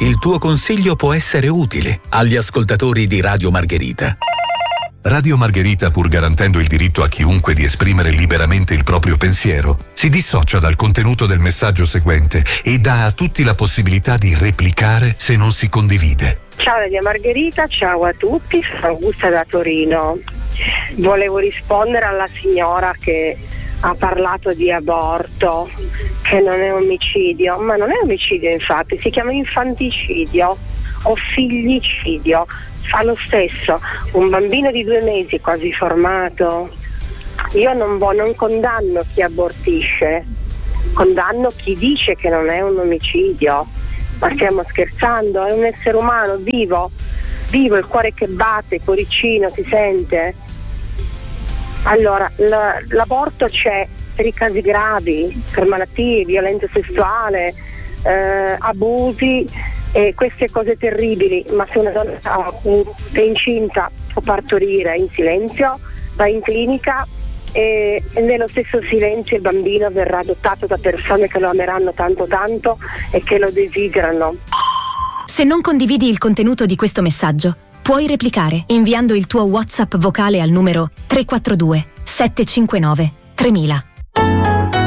Il tuo consiglio può essere utile agli ascoltatori di Radio Margherita. Radio Margherita, pur garantendo il diritto a chiunque di esprimere liberamente il proprio pensiero, si dissocia dal contenuto del messaggio seguente e dà a tutti la possibilità di replicare se non si condivide. Ciao Radio Margherita, ciao a tutti, sono Augusta da Torino. Volevo rispondere alla signora che ha parlato di aborto, che non è omicidio, ma non è omicidio, infatti, si chiama infanticidio o figlicidio. Fa lo stesso, un bambino di 2 mesi quasi formato. Io non condanno chi abortisce, condanno chi dice che non è un omicidio. Ma stiamo scherzando? È un essere umano vivo, il cuore che batte, il cuoricino si sente. Allora, l'aborto c'è per i casi gravi, per malattie, violenza sessuale, abusi e queste cose terribili, ma se una donna è incinta può partorire in silenzio, va in clinica e nello stesso silenzio il bambino verrà adottato da persone che lo ameranno tanto tanto e che lo desiderano. Se non condividi il contenuto di questo messaggio, puoi replicare inviando il tuo WhatsApp vocale al numero 342 759 3000.